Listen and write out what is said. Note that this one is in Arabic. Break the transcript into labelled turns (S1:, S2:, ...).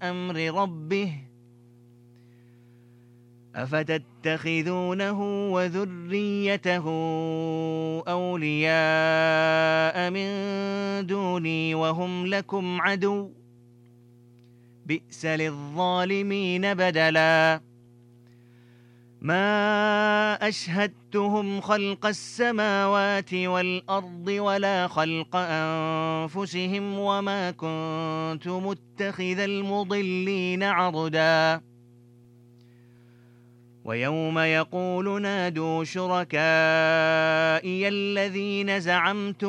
S1: أمر ربه أفتتخذونه وذريته أولياء من دوني وهم لكم عدو بئس للظالمين بدلا ما أشهدتهم خلق السماوات والأرض ولا خلق أنفسهم وما كنت متخذ المضلين عضدا ويوم يقول نادوا شركائي الذين زعمتم